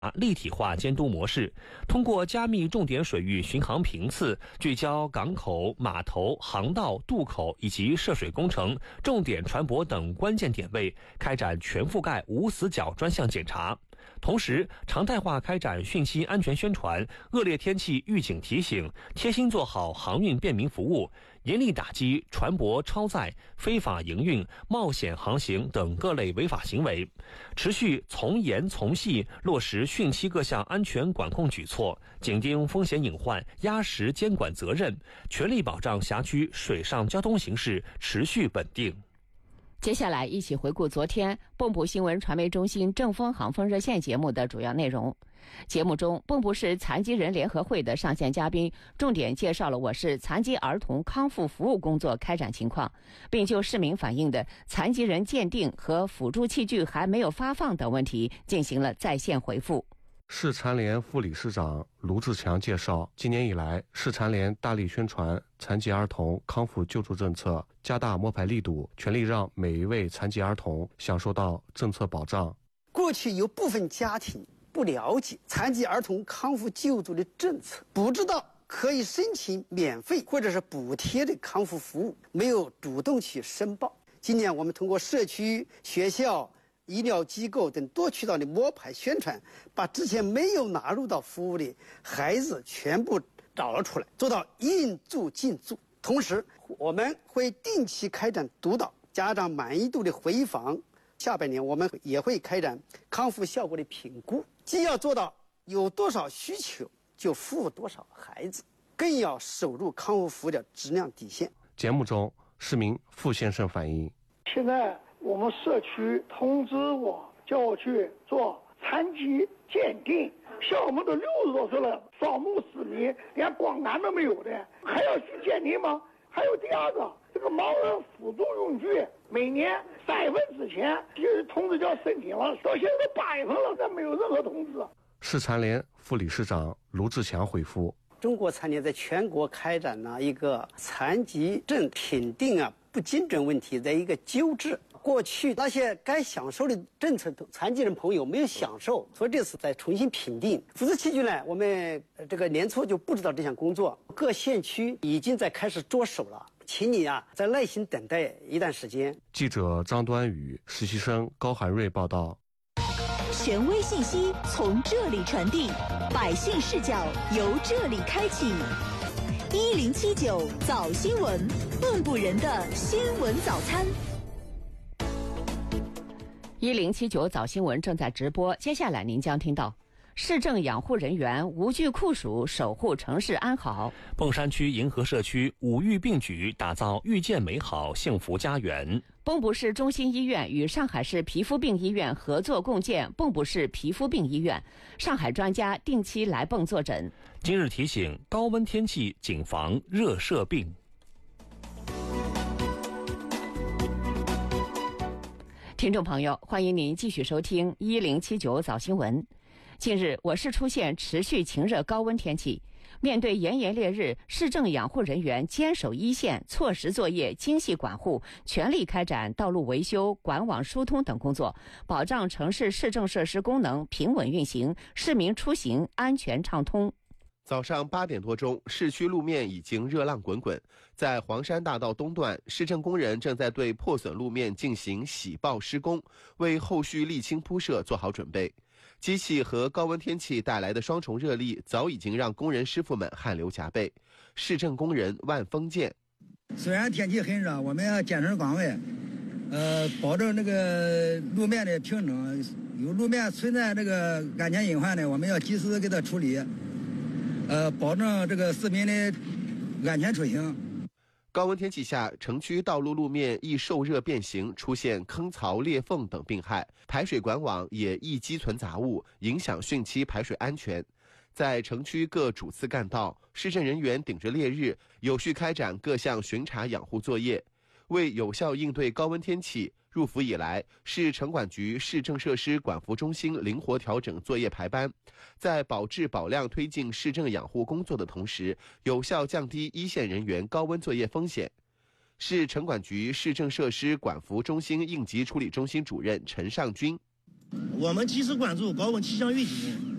立体化监督模式，通过加密重点水域巡航频次，聚焦港口、码头、航道、渡口以及涉水工程、重点船舶等关键点位，开展全覆盖无死角专项检查。同时，常态化开展汛期安全宣传、恶劣天气预警提醒，贴心做好航运便民服务，严厉打击船舶超载、非法营运、冒险航行等各类违法行为，持续从严从细落实汛期各项安全管控举措，紧盯风险隐患，压实监管责任，全力保障辖区水上交通形势持续稳定。 接下来一起回顾昨天蚌埠新闻传媒中心正风航风热线节目的主要内容。节目中，蚌埠市残疾人联合会的上线嘉宾重点介绍了我市残疾儿童康复服务工作开展情况，并就市民反映的残疾人鉴定和辅助器具还没有发放等问题进行了在线回复。 市残联副理事长卢志强介绍，今年以来，市残联大力宣传残疾儿童康复救助政策，加大摸排力度，全力让每一位残疾儿童享受到政策保障。 过去有部分家庭不了解残疾儿童康复救助的政策，不知道可以申请免费或者是补贴的康复服务，没有主动去申报。今年我们通过社区、学校、医疗机构等多渠道的摸排宣传，把之前没有纳入到服务的孩子全部找了出来，做到应助尽助。同时，我们会定期开展督导家长满意度的回访。下半年我们也会开展康复效果的评估，既要做到有多少需求就服务多少孩子，更要守住康复服务的质量底线。 节目中，市民傅先生反映， 现在我们社区通知我，叫我去做残疾鉴定，像我们都60多岁了，扫墓市民连光杆都没有的，还要去鉴定吗？还有第二个，这个盲人辅助用具，每年3月份之前就是通知叫申请了，到现在都8月份了，但没有任何通知。 市残联副理事长卢志强回复， 中国残联在全国开展了一个残疾证评定不精准问题的一个纠治。过去那些该享受的政策，残疾人朋友没有享受，所以这次再重新评定。辅助器具呢，我们这个年初就布置到这项工作，各县区已经在开始着手了，请你再耐心等待一段时间。 记者张端宇，实习生高涵瑞报道。 权威信息从这里传递，百姓视角由这里开启。1079早新闻，蚌埠人的新闻早餐。 1079早新闻正在直播，接下来您将听到市政养护人员无惧酷暑，守护城市安好。 硼山区银河社区五育并举，打造遇见美好幸福家园。 蚌埠市中心医院与上海市皮肤病医院合作共建蚌埠市皮肤病医院，上海专家定期来蚌坐诊。 今日提醒：高温天气谨防热射病。 听众朋友，欢迎您继续收听1079早新闻。近日，我市出现持续晴热高温天气，面对炎炎烈日，市政养护人员坚守一线，错时作业，精细管护，全力开展道路维修、管网疏通等工作，保障城市市政设施功能平稳运行，市民出行安全畅通。 早上8点多钟，市区路面已经热浪滚滚。在黄山大道东段，市政工人正在对破损路面进行洗爆施工，为后续沥青铺设做好准备。机器和高温天气带来的双重热力，早已经让工人师傅们汗流浃背。市政工人万峰健： 虽然天气很热，我们要坚守岗位，保证这个路面的平整。有路面存在这个安全隐患的，我们要及时给它处理。保证这个市民的安全出行。 高温天气下，城区道路路面易受热变形，出现坑槽、裂缝等病害，排水管网也易积存杂物，影响汛期排水安全。在城区各主次干道，市政人员顶着烈日，有序开展各项巡查养护作业。为有效应对高温天气，入伏以来，市城管局市政设施管服中心灵活调整作业排班，在保质保量推进市政养护工作的同时，有效降低一线人员高温作业风险。市城管局市政设施管服中心应急处理中心主任陈尚军： 我们及时关注高温气象预警。